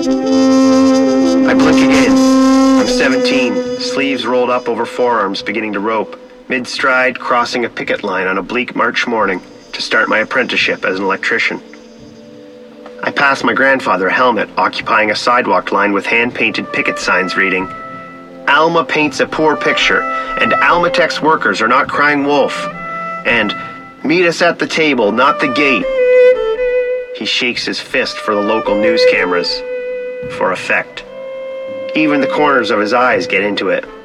I blink again. I'm 17, sleeves rolled up over forearms, beginning to rope, mid-stride crossing a picket line on a bleak March morning to start my apprenticeship as an electrician. I pass my grandfather a helmet occupying a sidewalk line with hand-painted picket signs reading, "Alma paints a poor picture, and Almatex workers are not crying wolf," and "Meet us at the table, not the gate." He shakes his fist for the local news cameras, for effect. Even the corners of his eyes get into it.